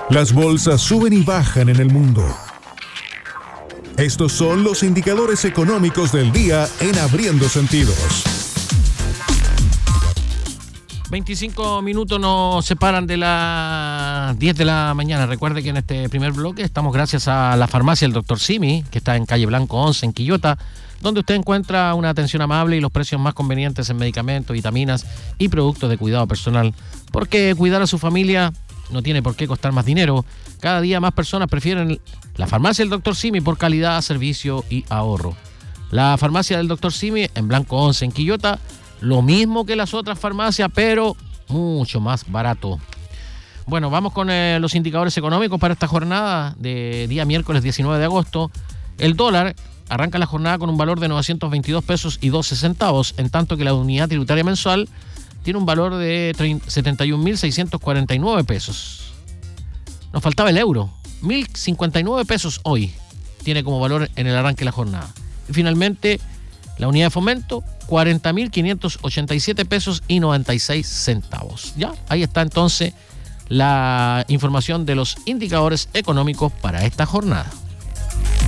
Las bolsas suben y bajan en el mundo. Estos son los indicadores económicos del día en Abriendo Sentidos. 25 minutos nos separan de las 10 de la mañana. Recuerde que en este primer bloque estamos gracias a la farmacia El Dr. Simi, que está en calle Blanco 11, en Quillota, donde usted encuentra una atención amable y los precios más convenientes en medicamentos, vitaminas y productos de cuidado personal. Porque cuidar a su familia no tiene por qué costar más dinero. Cada día más personas prefieren la farmacia del Dr. Simi por calidad, servicio y ahorro. La farmacia del Dr. Simi en Blanco 11, en Quillota, lo mismo que las otras farmacias, pero mucho más barato. Bueno, vamos con los indicadores económicos para esta jornada de día miércoles 19 de agosto. El dólar arranca la jornada con un valor de 922 pesos y 12 centavos, en tanto que la unidad tributaria mensual tiene un valor de 71.649 pesos. Nos faltaba el euro. 1.059 pesos hoy tiene como valor en el arranque de la jornada. Y finalmente, la unidad de fomento, 40.587 pesos y 96 centavos. Ya, ahí está entonces la información de los indicadores económicos para esta jornada.